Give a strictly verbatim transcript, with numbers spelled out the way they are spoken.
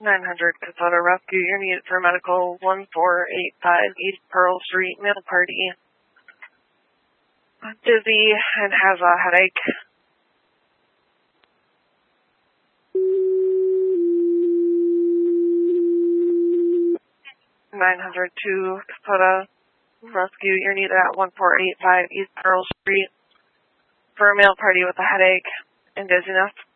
nine hundred Casada Rescue. You're needed for medical one four eight five East Pearl Street. Male party. Dizzy and has a headache. nine hundred two Casada Rescue. You're needed at one four eight five East Pearl Street for a male party with a headache and dizziness.